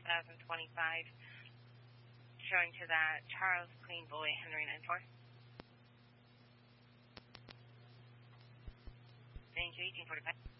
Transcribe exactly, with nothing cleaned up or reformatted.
thousand twenty-five, showing to that Charles Queen Boy, Henry nine four. Thank you, eighteen forty-five.